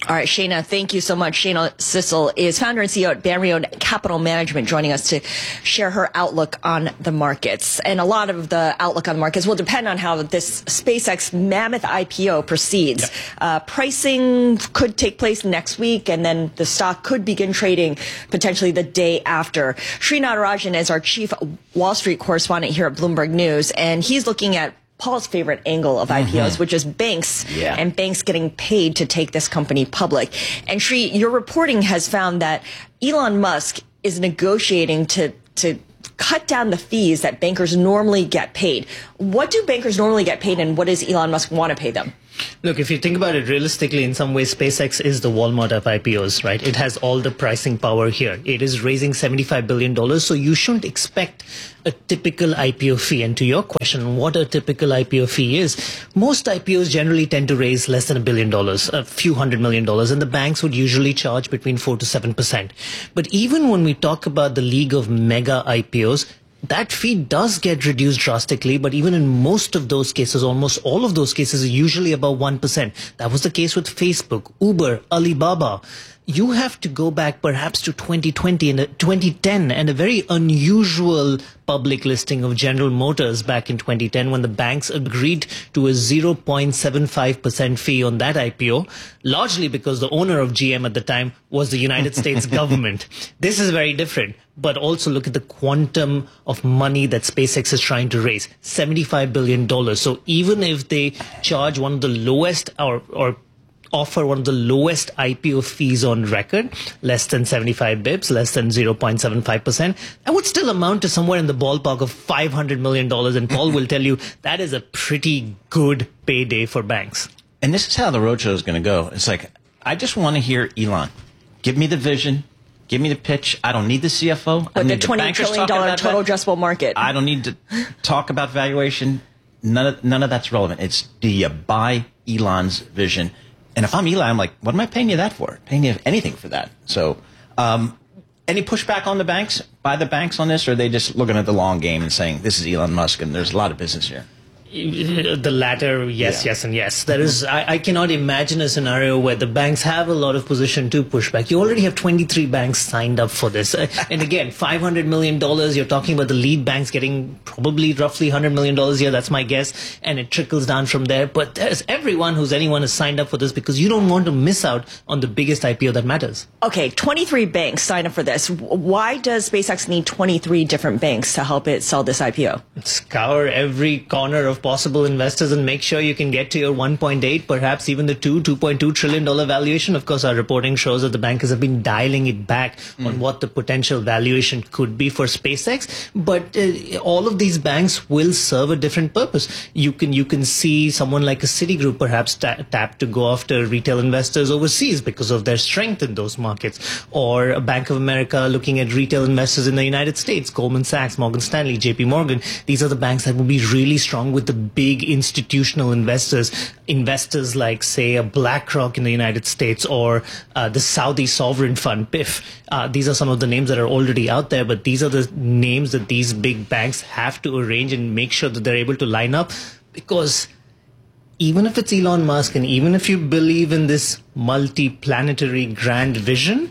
All right, Shayna, thank you so much. Shayna Sissel is founder and CEO at Banrione Capital Management, joining us to share her outlook on the markets. And a lot of the outlook on the markets will depend on how this SpaceX mammoth IPO proceeds. Pricing could take place next week, and then the stock could begin trading potentially the day after. Sri Natarajan is our chief Wall Street correspondent here at Bloomberg News, and he's looking at Paul's favorite angle of IPOs, which is banks and banks getting paid to take this company public. And Sri, your reporting has found that Elon Musk is negotiating to cut down the fees that bankers normally get paid. What do bankers normally get paid, and what does Elon Musk want to pay them? Look, if you think about it realistically, in some ways, SpaceX is the Walmart of IPOs, right? It has all the pricing power here. It is raising $75 billion, so you shouldn't expect a typical IPO fee. And to your question, what a typical IPO fee is, most IPOs generally tend to raise less than $1 billion, a few $100 million, and the banks would usually charge between 4 to 7%. But even when we talk about the league of mega IPOs, that fee does get reduced drastically, but even in most of those cases, almost all of those cases, usually about 1%. That was the case with Facebook, Uber, Alibaba. You have to go back perhaps to 2020 and 2010 and a very unusual public listing of General Motors back in 2010 when the banks agreed to a 0.75% fee on that IPO, largely because the owner of GM at the time was the United States government. This is very different. But also look at the quantum of money that SpaceX is trying to raise, $75 billion. So even if they charge one of the lowest or offer one of the lowest IPO fees on record, less than 75 bips, less than 0.75%, that would still amount to somewhere in the ballpark of $500 million. And Paul will tell you that is a pretty good payday for banks. And this is how the roadshow is going to go. It's like, I just want to hear Elon. Give me the vision. Give me the pitch. I don't need the CFO. With the $20 trillion total addressable market. I don't need to talk about valuation. None of that's relevant. It's, do you buy Elon's vision? And if I'm Elon, I'm like, what am I paying you that for? Paying you anything for that? So, any pushback on the banks, by the banks on this, or are they just looking at the long game and saying, this is Elon Musk and there's a lot of business here? The latter, yes, and yes. There is. I cannot imagine a scenario where the banks have a lot of position to push back. You already have 23 banks signed up for this. And again, $500 million, you're talking about the lead banks getting probably roughly $100 million a year. That's my guess. And it trickles down from there. But there's anyone has signed up for this because you don't want to miss out on the biggest IPO that matters. Okay, 23 banks signed up for this. Why does SpaceX need 23 different banks to help it sell this IPO? Scour every corner of possible investors and make sure you can get to your 1.8, perhaps even the $2.2 trillion valuation. Of course, our reporting shows that the bankers have been dialing it back on what the potential valuation could be for SpaceX. But all of these banks will serve a different purpose. You can see someone like a Citigroup perhaps tap to go after retail investors overseas because of their strength in those markets, or a Bank of America looking at retail investors in the United States, Goldman Sachs, Morgan Stanley, JP Morgan. These are the banks that will be really strong with the big institutional investors like, say, a BlackRock in the United States, or the Saudi sovereign fund, PIF. These are some of the names that are already out there, but these are the names that these big banks have to arrange and make sure that they're able to line up, because even if it's Elon Musk and even if you believe in this multi-planetary grand vision,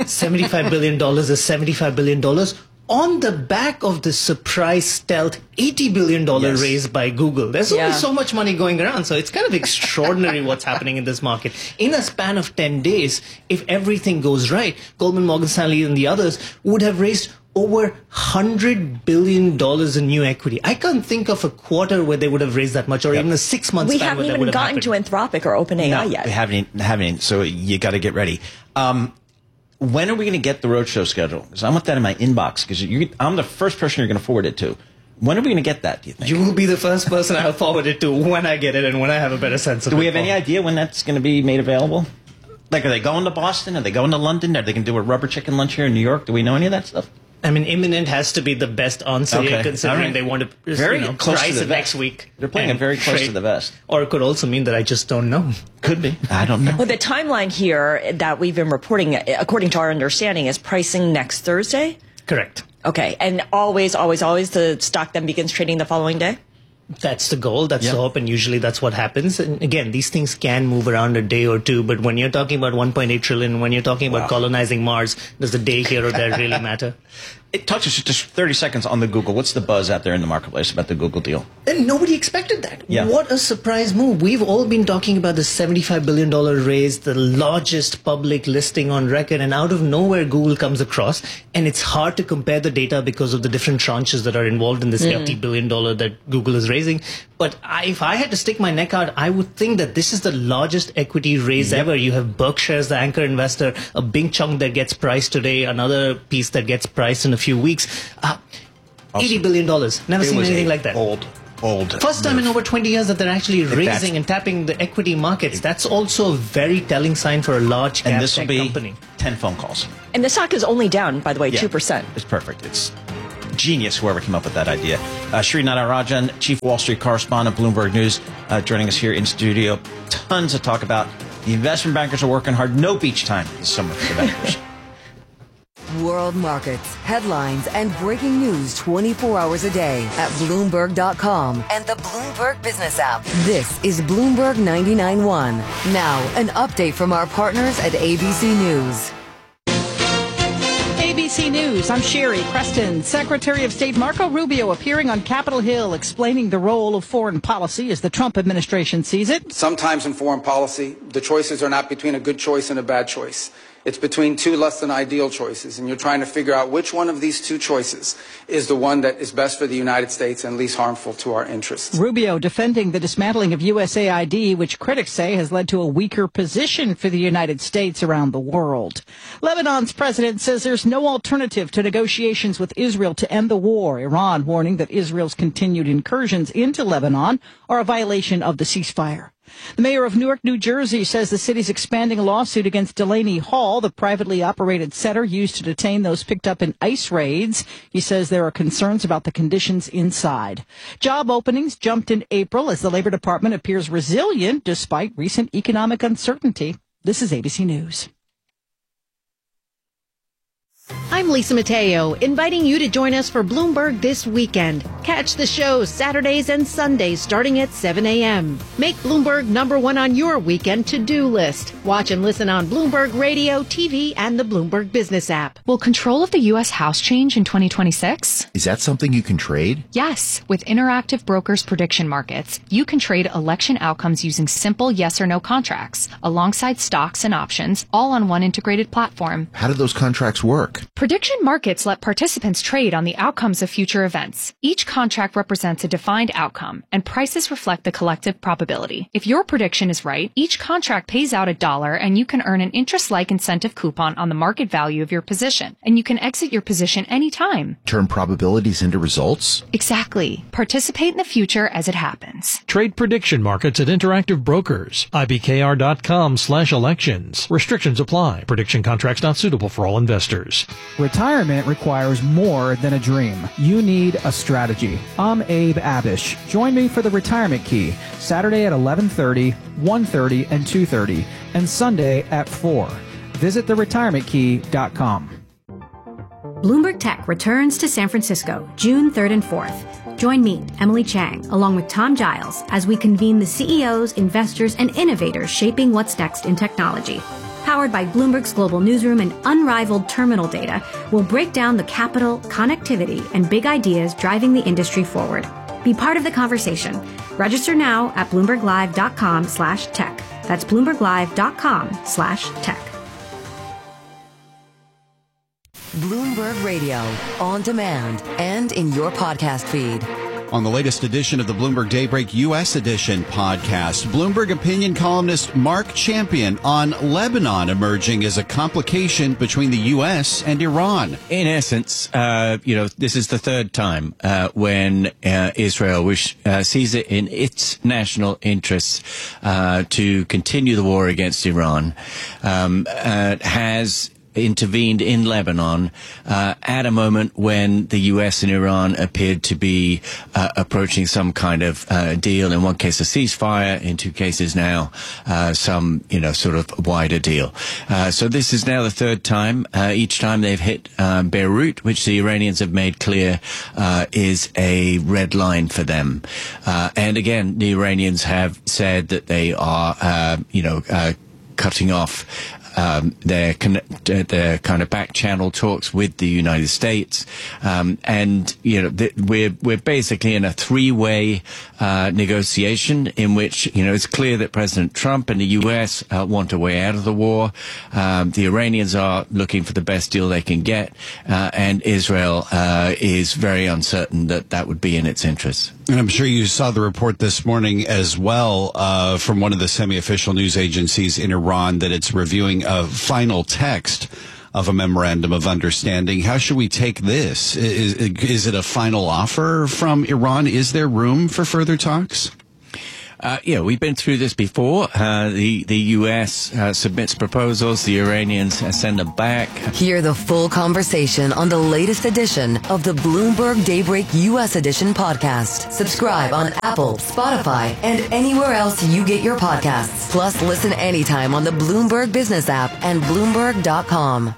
$75 billion is $75 billion on the back of the surprise stealth $80 billion raised by Google. There's only so much money going around, so it's kind of extraordinary what's happening in this market. In a span of 10 days, if everything goes right, Goldman, Morgan Stanley, and the others would have raised over $100 billion in new equity. I can't think of a quarter where they would have raised that much, or even a 6 month span where that would have happened. We haven't even gotten to Anthropic or OpenAI yet. We haven't, so you got to get ready. When are we going to get the roadshow schedule? Because I want that in my inbox, because I'm the first person you're going to forward it to. When are we going to get that, do you think? You will be the first person I'll forward it to when I get it and when I have a better sense of it. Do we have any idea when that's going to be made available? Like, are they going to Boston? Are they going to London? Are they going to do a rubber chicken lunch here in New York? Do we know any of that stuff? I mean, imminent has to be the best answer here, considering they want to price it next week. They're playing it very close to the vest. Or it could also mean that I just don't know. Could be. I don't know. Well, the timeline here that we've been reporting, according to our understanding, is pricing next Thursday? Correct. Okay. And always the stock then begins trading the following day? That's the goal. That's the hope. And usually that's what happens. And again, these things can move around a day or two. But when you're talking about 1.8 trillion, when you're talking about colonizing Mars, does the day here or there really matter? It touches just 30 seconds on the Google. What's the buzz out there in the marketplace about the Google deal? And nobody expected that. Yeah. What a surprise move. We've all been talking about the $75 billion raise, the largest public listing on record, and out of nowhere Google comes across. And it's hard to compare the data because of the different tranches that are involved in this $50 billion that Google is raising. But if I had to stick my neck out, I would think that this is the largest equity raise ever. You have Berkshire as the anchor investor, a big chunk that gets priced today, another piece that gets priced in a few weeks. $80 billion. Never seen anything like that. Old. First time in over 20 years that they're actually raising and tapping the equity markets. That's also a very telling sign for a large cap tech company. 10 phone calls. And the stock is only down, by the way, 2%. It's perfect. It's genius, whoever came up with that idea. Sri Natarajan, Chief Wall Street Correspondent, Bloomberg News, joining us here in studio. Tons to talk about. The investment bankers are working hard. No beach time this summer for the bankers. World markets, headlines, and breaking news 24 hours a day at Bloomberg.com and the Bloomberg Business app. This is Bloomberg 99.1. Now, an update from our partners at ABC News. ABC News, I'm Sherry Creston. Secretary of State Marco Rubio appearing on Capitol Hill explaining the role of foreign policy as the Trump administration sees it. Sometimes in foreign policy, the choices are not between a good choice and a bad choice. It's between two less than ideal choices, and you're trying to figure out which one of these two choices is the one that is best for the United States and least harmful to our interests. Rubio defending the dismantling of USAID, which critics say has led to a weaker position for the United States around the world. Lebanon's president says there's no alternative to negotiations with Israel to end the war. Iran warning that Israel's continued incursions into Lebanon are a violation of the ceasefire. The mayor of Newark, New Jersey, says the city's expanding a lawsuit against Delaney Hall, the privately operated center used to detain those picked up in ICE raids. He says there are concerns about the conditions inside. Job openings jumped in April as the Labor Department appears resilient despite recent economic uncertainty. This is ABC News. I'm Lisa Mateo, inviting you to join us for Bloomberg This Weekend. Catch the show Saturdays and Sundays starting at 7 a.m. Make Bloomberg #1 on your weekend to-do list. Watch and listen on Bloomberg Radio, TV, and the Bloomberg Business app. Will control of the U.S. House change in 2026? Is that something you can trade? Yes. With Interactive Brokers Prediction Markets, you can trade election outcomes using simple yes or no contracts, alongside stocks and options, all on one integrated platform. How do those contracts work? Prediction markets let participants trade on the outcomes of future events. Each contract represents a defined outcome, and prices reflect the collective probability. If your prediction is right, each contract pays out $1, and you can earn an interest-like incentive coupon on the market value of your position, and you can exit your position anytime. Turn probabilities into results? Exactly. Participate in the future as it happens. Trade prediction markets at Interactive Brokers. IBKR.com/elections. Restrictions apply. Prediction contracts not suitable for all investors. Retirement requires more than a dream. You need a strategy. I'm Abe Abish. Join me for the Retirement Key, Saturday at 11:30, 1:30, and 2:30, and Sunday at 4. Visit theretirementkey.com. Bloomberg Tech returns to San Francisco, June 3rd and 4th. Join me, Emily Chang, along with Tom Giles, as we convene the CEOs, investors, and innovators shaping what's next in technology. Powered by Bloomberg's global newsroom and unrivaled terminal data, we'll break down the capital, connectivity, and big ideas driving the industry forward. Be part of the conversation. Register now at BloombergLive.com/tech. That's BloombergLive.com/tech. Bloomberg Radio, on demand and in your podcast feed. On the latest edition of the Bloomberg Daybreak U.S. Edition podcast, Bloomberg opinion columnist Mark Champion on Lebanon emerging as a complication between the U.S. and Iran. In essence, this is the third time when Israel, which sees it in its national interests to continue the war against Iran, has intervened in Lebanon at a moment when the U.S. and Iran appeared to be approaching some kind of deal. In one case, a ceasefire. In two cases now, some sort of wider deal. So this is now the third time. Each time they've hit Beirut, which the Iranians have made clear is a red line for them. And again, the Iranians have said that they are, cutting off their kind of back channel talks with the United States, we're basically in a three-way negotiation in which it's clear that President Trump and the U.S. want a way out of the war. The Iranians are looking for the best deal they can get, and Israel is very uncertain that would be in its interests. And I'm sure you saw the report this morning as well from one of the semi-official news agencies in Iran that it's reviewing a final text of a memorandum of understanding. How should we take this? Is it a final offer from Iran? Is there room for further talks? We've been through this before. The U.S. Submits proposals. The Iranians send them back. Hear the full conversation on the latest edition of the Bloomberg Daybreak U.S. Edition podcast. Subscribe on Apple, Spotify, and anywhere else you get your podcasts. Plus, listen anytime on the Bloomberg Business app and Bloomberg.com.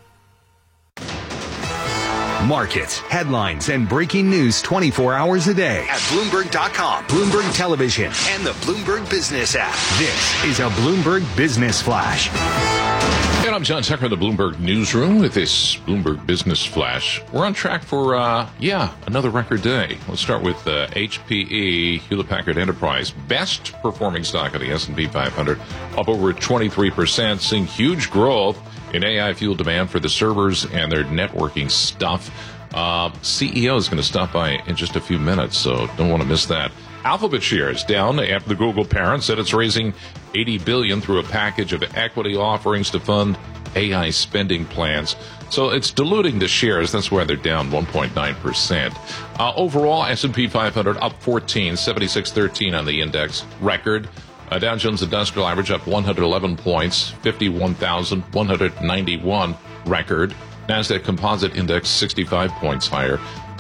Markets, headlines, and breaking news 24 hours a day at Bloomberg.com, Bloomberg Television, and the Bloomberg Business app. This is a Bloomberg Business Flash. And I'm John Tucker in the Bloomberg Newsroom with this Bloomberg Business Flash. We're on track for, another record day. Let's start with HPE, Hewlett-Packard Enterprise, best performing stock of the S&P 500, up over 23%, seeing huge growth in AI-fueled demand for the servers and their networking stuff. CEO is going to stop by in just a few minutes, so don't want to miss that. Alphabet shares down after the Google parent said it's raising $80 billion through a package of equity offerings to fund AI spending plans. So it's diluting the shares. That's why they're down 1.9%. Overall, S&P 500 up 14, 7613 on the index, record. Dow Jones Industrial Average up 111 points, 51,191 record. NASDAQ Composite Index 65 points higher,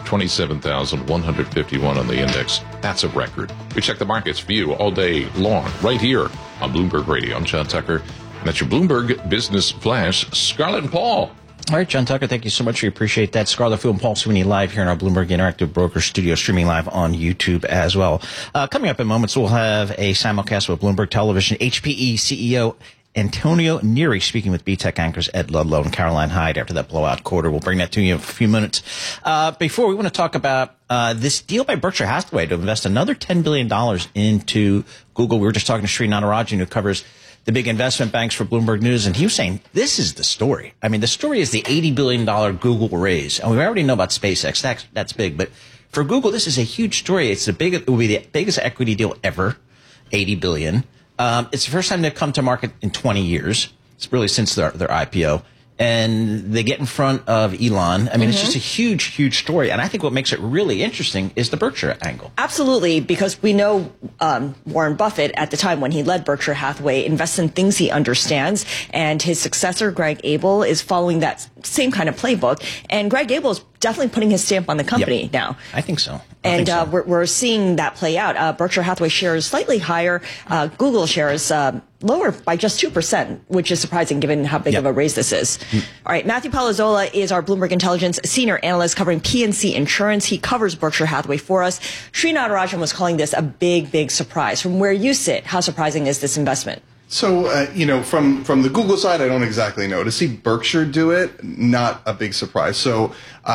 27,151 on the index. That's a record. We check the markets for you all day long, right here on Bloomberg Radio. I'm John Tucker, and that's your Bloomberg Business Flash. Scarlett and Paul. All right, John Tucker, thank you so much. We appreciate that. Scarlett Fu and Paul Sweeney live here in our Bloomberg Interactive Broker studio, streaming live on YouTube as well. Coming up in moments, we'll have a simulcast with Bloomberg Television. HPE CEO Antonio Neri speaking with BTech anchors Ed Ludlow and Caroline Hyde after that blowout quarter. We'll bring that to you in a few minutes. Before, we want to talk about this deal by Berkshire Hathaway to invest another $10 billion into Google. We were just talking to Sri Natarajan, who covers the big investment banks for Bloomberg News, and he was saying this is the story. I mean, the story is the $80 billion Google raise. And we already know about SpaceX. That's big. But for Google, this is a huge story. It will be the biggest equity deal ever, $80 billion. It's the first time they've come to market in 20 years. It's really since their IPO. And they get in front of Elon. I mean, It's just a huge, huge story. And I think what makes it really interesting is the Berkshire angle. Absolutely, because we know Warren Buffett, at the time when he led Berkshire Hathaway, invests in things he understands. And his successor, Greg Abel, is following that same kind of playbook. And Greg Abel is definitely putting his stamp on the company now. I think so. We're seeing that play out. Berkshire Hathaway shares slightly higher. Google shares lower by just 2%, which is surprising given how big of a raise this is. All right, Matthew Palazzolo is our Bloomberg Intelligence senior analyst covering P&C insurance. He covers Berkshire Hathaway for us. Sri Natarajan was calling this a big, big surprise. From where you sit, how surprising is this investment? So, from the Google side, I don't exactly know. To see Berkshire do it, not a big surprise. So,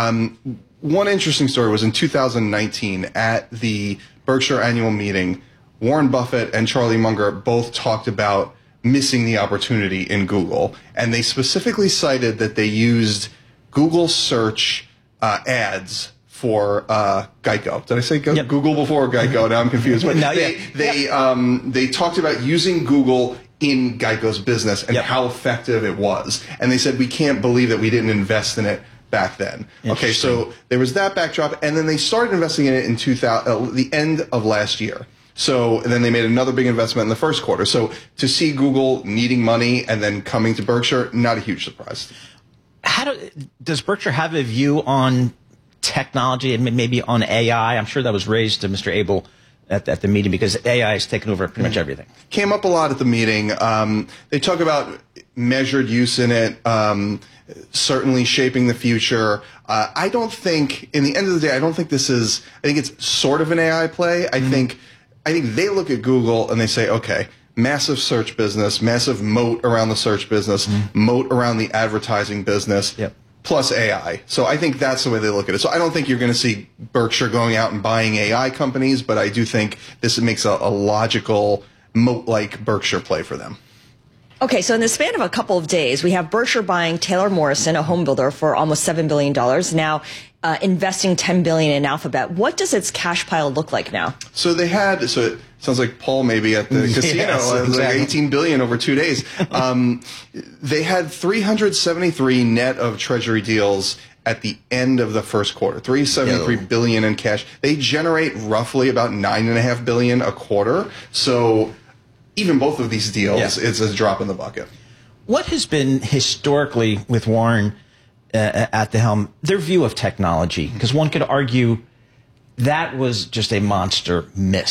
one interesting story was in 2019 at the Berkshire annual meeting, Warren Buffett and Charlie Munger both talked about missing the opportunity in Google. And they specifically cited that they used Google search ads for Geico. Did I say Google before Geico? Now I'm confused. But they talked about using Google in Geico's business and how effective it was. And they said, we can't believe that we didn't invest in it back then. Okay, so there was that backdrop. And then they started investing in it in the end of last year. So then they made another big investment in the first quarter. So to see Google needing money and then coming to Berkshire, not a huge surprise. Does Berkshire have a view on technology and maybe on AI? I'm sure that was raised to Mr. Abel at the meeting because AI has taken over pretty much everything. Came up a lot at the meeting. They talk about measured use in it, certainly shaping the future. I don't think, in the end of the day, I think it's sort of an AI play. I think they look at Google and they say, okay, massive search business, massive moat around the search business, moat around the advertising business, plus AI. So I think that's the way they look at it. So I don't think you're going to see Berkshire going out and buying AI companies, but I do think this makes a logical moat-like Berkshire play for them. Okay, so in the span of a couple of days, we have Berkshire buying Taylor Morrison, a home builder, for almost $7 billion. Now investing $10 billion in Alphabet. What does its cash pile look like now? So it sounds like Paul maybe at the casino. Yes, exactly. Like $18 billion over 2 days. They had 373 net of treasury deals at the end of the first quarter. $373 billion in cash. They generate roughly about $9.5 billion a quarter. So even both of these deals, it's a drop in the bucket. What has been historically with Warren at the helm, their view of technology? Because one could argue that was just a monster miss.